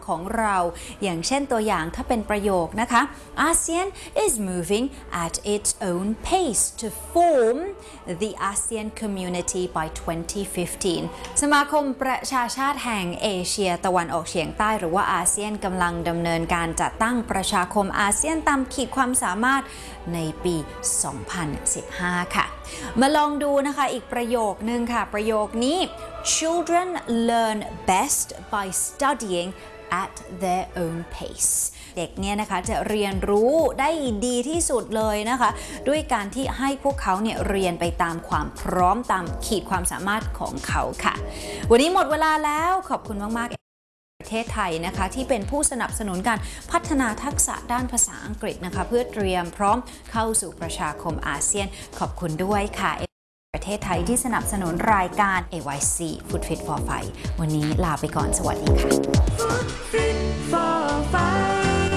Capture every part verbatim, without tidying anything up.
ของเราอย่างเช่นตัวอย่างถ้าเป็นประโยคนะคะ ASEAN is moving at its own pace to form the ASEAN community by twenty fifteen สมาคมประชาชาติแห่งเอเชียตะวันออกเฉียงใต้หรือว่าอาเซียนกำลังดำเนินการจัดตั้งประชาคมอาเซียนตามขีดความสามารถในปีสองพันสิบห้าค่ะมาลองดูนะคะอีกประโยคนึงค่ะประโยคนี้ Children learn best by studying at their own pace เด็กเนี่ยนะคะจะเรียนรู้ได้ดีที่สุดเลยนะคะด้วยการที่ให้พวกเขาเนี่ยเรียนไปตามความพร้อมตามขีดความสามารถของเขาค่ะวันนี้หมดเวลาแล้วขอบคุณมากๆประเทศไทยนะคะที่เป็นผู้สนับสนุนการพัฒนาทักษะด้านภาษาอังกฤษนะคะเพื่อเตรียมพร้อมเข้าสู่ประชาคมอาเซียนขอบคุณด้วยค่ะประเทศไทยที่สนับสนุนรายการ เอ วาย ซี Food Fit for Five วันนี้ลาไปก่อนสวัสดีค่ะ Food Fit for Five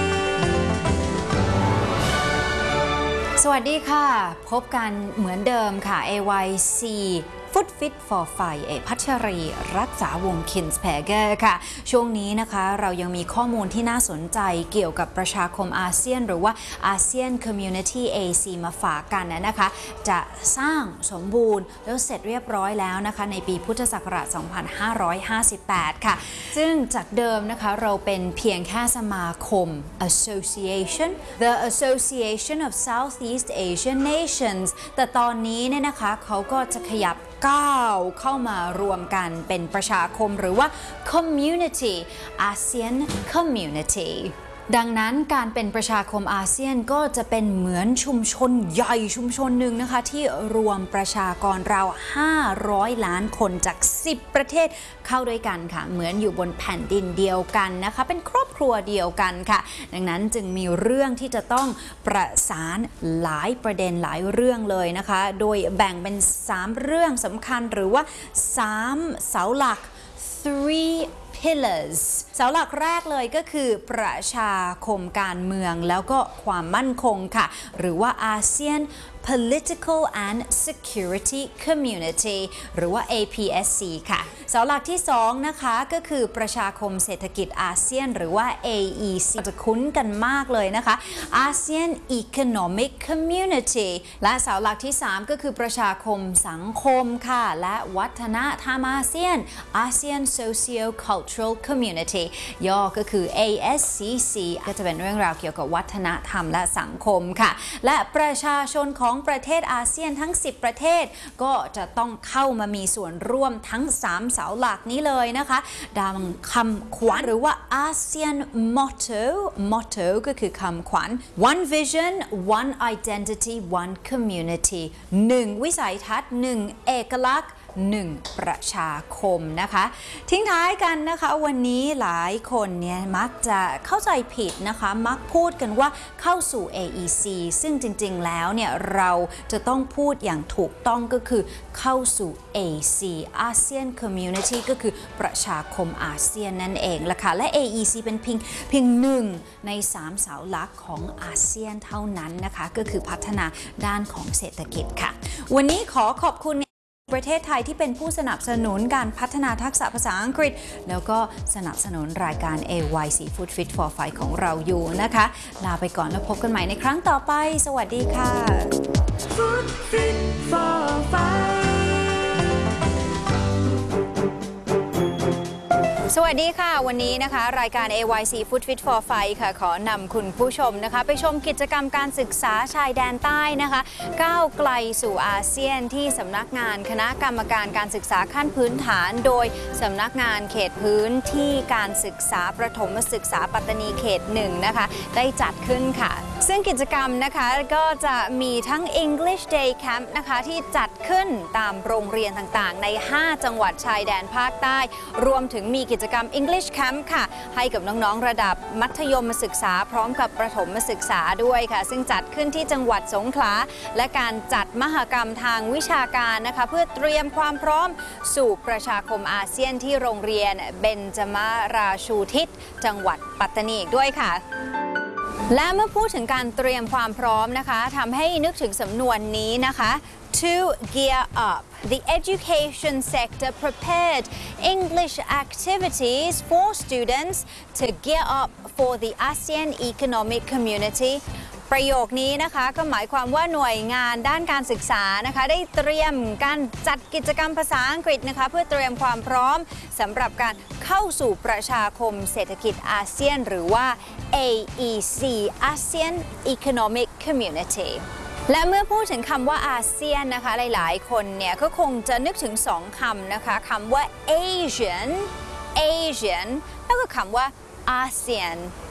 สวัสดีค่ะพบกันเหมือนเดิมค่ะ เอ วาย ซี Food Fit for Five เอพัชรีรักษาวงศ์คินส์แพเกอร์ค่ะช่วงนี้นะคะเรายังมีข้อมูลที่น่าสนใจเกี่ยวกับประชาคมอาเซียนหรือว่าอาเซียน Community เอ ซี มาฝากกันนะคะจะสร้างสมบูรณ์แล้วเสร็จเรียบร้อยแล้วนะคะในปีพุทธศักราชสองพันห้าร้อยห้าสิบแปดค่ะซึ่งจากเดิมนะคะเราเป็นเพียงแค่สมาคม Association The Association of Southeast Asian Nations แต่ตอนนี้เนี่ยนะคะเขาก็จะขยับก้าวเข้ามารวมกันเป็นประชาคมหรือว่า Community ASEAN Community ดังนั้นการเป็นประชาคมอาเซียนก็จะเป็นเหมือนชุมชนใหญ่ชุมชนหนึ่งนะคะที่รวมประชากรราวห้าร้อยล้านคนจากสิบประเทศเข้าด้วยกันค่ะเหมือนอยู่บนแผ่นดินเดียวกันนะคะเป็นครอบครัวเดียวกันค่ะดังนั้นจึงมีเรื่องที่จะต้องประสานหลายประเด็นหลายเรื่องเลยนะคะโดยแบ่งเป็นสามเรื่องสำคัญหรือว่าสามเสาหลัก three pillars เสาหลักแรกเลยก็คือประชาคมการเมืองแล้วก็ความมั่นคงค่ะหรือว่า ASEAN Political and Security Community หรือว่า เอ พี เอส ซี ค่ะเสาหลักที่สองนะคะก็คือประชาคมเศรษฐกิจอาเซียนหรือว่า เอ อี ซี จะคุ้นกันมากเลยนะคะ ASEAN Economic Community และเสาหลักที่สามก็คือประชาคมสังคมค่ะและวัฒนธรรมอาเซียน ASEAN Socio-Cultural Community ย่อก็คือ เอ เอส ซี ซี ก็จะเป็นเรื่องราวเกี่ยวกับวัฒนธรรมและสังคมค่ะและประชาชนของประเทศอาเซียนทั้งสิบประเทศก็จะต้องเข้ามามีส่วนร่วมทั้งสามเสาหลักนี้เลยนะคะดังคำขวัญหรือว่า ASEAN Motto Motto ก็คือคำขวัญ One Vision One Identity One Community หนึ่งวิสัยทัศน์หนึ่งเอกลักษณ์หนึ่งประชาคมนะคะทิ้งท้ายกันนะคะวันนี้หลายคนเนี่ยมักจะเข้าใจผิดนะคะมักพูดกันว่าเข้าสู่ เอ อี ซี ซึ่งจริงๆแล้วเนี่ยเราจะต้องพูดอย่างถูกต้องก็คือเข้าสู่ เอ ซี ASEAN Community ก็คือประชาคมอาเซียนนั่นเองละค่ะและ เอ อี ซี เป็นเพียงเพียงหนึ่งในสามเสาหลักของอาเซียนเท่านั้นนะคะก็คือพัฒนาด้านของเศรษฐกิจค่ะวันนี้ขอขอบคุณประเทศไทยที่เป็นผู้สนับสนุนการพัฒนาทักษะภาษาอังกฤษแล้วก็สนับสนุนรายการ เอ วาย ซี Food Fit for Five ของเราอยู่นะคะลาไปก่อนแล้วพบกันใหม่ในครั้งต่อไปสวัสดีค่ะ Food Fit for Fiveสวัสดีค่ะวันนี้นะคะรายการ เอ วาย ซี Food Fit for Five ค่ะขอนำคุณผู้ชมนะคะไปชมกิจกรรมการศึกษาชายแดนใต้นะคะก้าวไกลสู่อาเซียนที่สำนักงานคณะกรรมการการศึกษาขั้นพื้นฐานโดยสำนักงานเขตพื้นที่การศึกษาประถมศึกษาปัตตานีเขตหนึ่งนะคะได้จัดขึ้นค่ะซึ่งกิจกรรมนะคะก็จะมีทั้ง English Day Camp นะคะที่จัดขึ้นตามโรงเรียนต่างๆในห้าจังหวัดชายแดนภาคใต้รวมถึงมีกิจกรรม English Camp ค่ะให้กับน้องๆระดับมัธยมศึกษาพร้อมกับประถมศึกษาด้วยค่ะซึ่งจัดขึ้นที่จังหวัดสงขลาและการจัดมหกรรมทางวิชาการนะคะเพื่อเตรียมความพร้อมสู่ประชาคมอาเซียนที่โรงเรียนเบญจมาราชูทิศจังหวัดปัตตานีอีกด้วยค่ะและเมื่อพูดถึงการเตรียมความพร้อมนะคะทำให้นึกถึงสำนวนนี้นะคะ to gear up. The education sector prepared English activities for students to gear up for the ASEAN Economic Community ประโยคนี้นะคะก็หมายความว่าหน่วยงานด้านการศึกษานะคะได้เตรียมการจัดกิจกรรมภาษาอังกฤษนะคะเพื่อเตรียมความพร้อมสำหรับการเข้าสู่ประชาคมเศรษฐกิจอาเซียนหรือว่า เอ อี ซี ASEAN Economic Community และเมื่อพูดถึงคำว่าอาเซียนนะคะหลายๆคนเนี่ยก็คงจะนึกถึงสองคำนะคะคำว่า Asian Asian แล้วก็คำว่า ASEAN